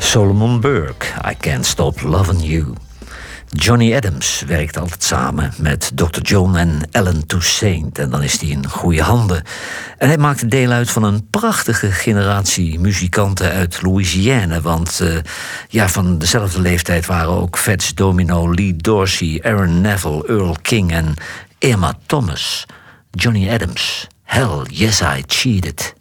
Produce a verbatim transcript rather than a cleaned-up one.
Solomon Burke, I Can't Stop Loving You. Johnny Adams werkt altijd samen met dokter John en Ellen Toussaint. En dan is hij in goede handen. En hij maakte deel uit van een prachtige generatie muzikanten uit Louisiana. Want uh, ja, van dezelfde leeftijd waren ook Fats Domino, Lee Dorsey, Aaron Neville, Earl King en Irma Thomas. Johnny Adams, Hell, Yes I Cheated.